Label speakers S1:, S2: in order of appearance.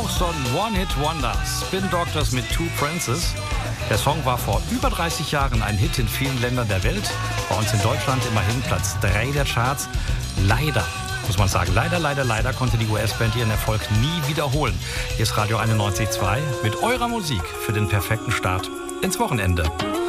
S1: auch so ein One-Hit-Wonder. Spin Doctors mit Two Princes. Der Song war vor über 30 Jahren ein Hit in vielen Ländern der Welt. Bei uns in Deutschland immerhin Platz 3 der Charts. Leider, muss man sagen, leider konnte die US-Band ihren Erfolg nie wiederholen. Hier ist Radio 91.2 mit eurer Musik für den perfekten Start ins Wochenende.